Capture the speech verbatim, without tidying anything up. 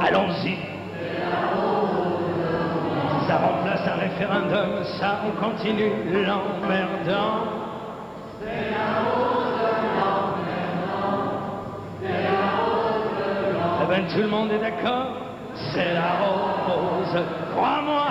Allons-y. Ça remplace un référendum, ça on continue l'emmerdant. C'est la rose de l'emmerdant. C'est la rose de l'emmerdant. Eh ben tout le monde est d'accord, c'est la rose. Crois-moi.